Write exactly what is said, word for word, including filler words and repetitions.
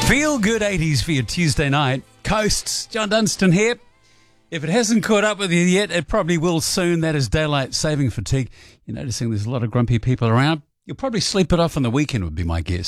Feel good eighties for your Tuesday night. Coasts, John Dunstan here. If it hasn't caught up with you yet, it probably will soon. That is daylight saving fatigue. You're noticing there's a lot of grumpy people around. You'll probably sleep it off on the weekend would be my guess.